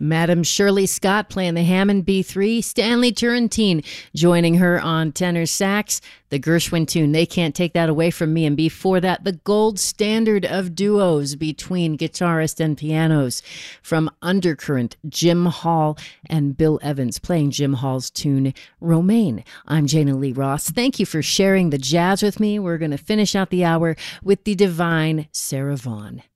Madam Shirley Scott playing the Hammond B3, Stanley Turrentine joining her on tenor sax, the Gershwin tune, They Can't Take That Away From Me, and before that, the gold standard of duos between guitarist and pianos from Undercurrent, Jim Hall and Bill Evans playing Jim Hall's tune, Romaine. I'm Jana Lee Ross. Thank you for sharing the jazz with me. We're going to finish out the hour with the divine Sarah Vaughan.